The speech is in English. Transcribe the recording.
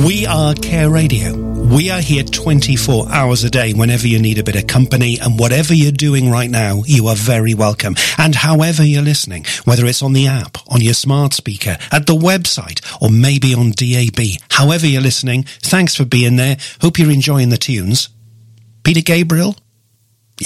We are Care Radio. We are here 24 hours a day whenever you need a bit of company, and whatever you're doing right now, you are very welcome. And however you're listening, whether it's on the app, on your smart speaker, at the website, or maybe on DAB, however you're listening, thanks for being there. Hope you're enjoying the tunes. Peter Gabriel,